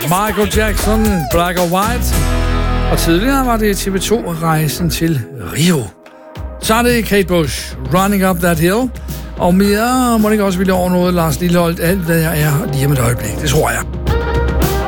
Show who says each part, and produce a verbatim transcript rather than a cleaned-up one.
Speaker 1: Michael Jackson, Black or White. Og tidligere var det T V to-rejsen til Rio. Så er det Kate Bush, Running Up That Hill. Og mere må det ikke også ville over noget, Lars Lilleholdt, alt hvad jeg er lige om et øjeblik. Det tror jeg.